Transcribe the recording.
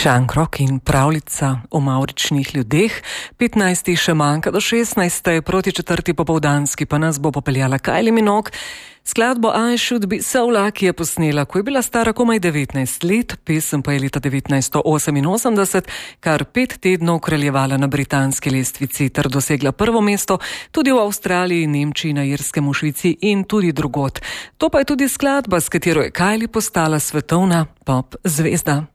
Šankrok in pravljica o mavričnih ljudeh. 15. še manjka do 16. proti 4. popoldanski pa nas bo popeljala Kylie Minogue. Skladbo I Should Be So Lucky je posnela, ko je bila stara komaj 19 let, pesem pa je leta 1988 kar 5 tednov kraljevala na britanski lestvici ter dosegla prvo mesto tudi v Avstraliji, Nemčiji, na Irskem, v Švici in tudi drugod. To pa je tudi skladba, s katero je Kylie postala svetovna pop zvezda.